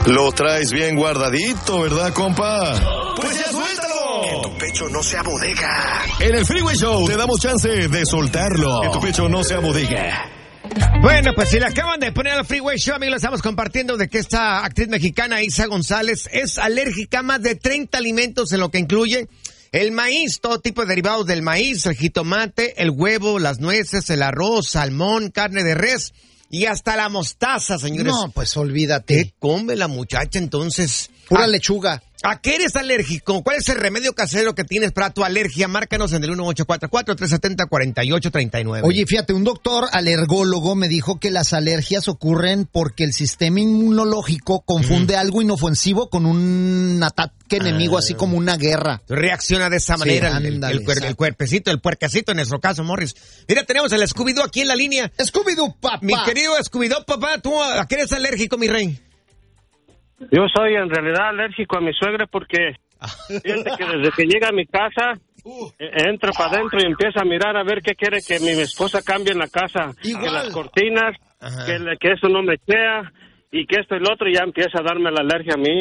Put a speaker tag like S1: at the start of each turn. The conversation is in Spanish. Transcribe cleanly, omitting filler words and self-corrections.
S1: Lo traes bien guardadito, ¿verdad, compa?
S2: ¡Pues ya suéltalo!
S3: Que tu pecho no sea bodega.
S1: En el Freeway Show te damos chance de soltarlo. Que tu pecho no sea bodega.
S4: Bueno, pues si le acaban de poner al Freeway Show, amigos, estamos compartiendo de que esta actriz mexicana, Isa González, es alérgica a más de 30 alimentos, en lo que incluye el maíz, todo tipo de derivados del maíz, el jitomate, el huevo, las nueces, el arroz, salmón, carne de res y hasta la mostaza, señores.
S5: No, pues olvídate.
S4: ¿Qué come la muchacha entonces?
S5: Pura lechuga.
S4: ¿A qué eres alérgico? ¿Cuál es el remedio casero que tienes para tu alergia? Márcanos en el 1844-370-4839.
S5: Oye, fíjate, un doctor alergólogo me dijo que las alergias ocurren porque el sistema inmunológico confunde algo inofensivo con un ataque enemigo, así como una guerra.
S4: Reacciona de esa manera
S5: ándale,
S4: el cuerpecito, el puercacito en nuestro caso, Morris. Mira, tenemos el Scooby-Doo aquí en la línea.
S5: Scooby-Doo, papá.
S4: Mi querido Scooby-Doo, papá, ¿tú a qué eres alérgico, mi rey?
S6: Yo soy en realidad alérgico a mi suegra porque fíjate que desde que llega a mi casa entro para adentro y empiezo a mirar a ver qué quiere que mi esposa cambie en la casa.
S5: Igual.
S6: Que las cortinas, que eso no me queda y que esto y lo otro, y ya empieza a darme la alergia a mí.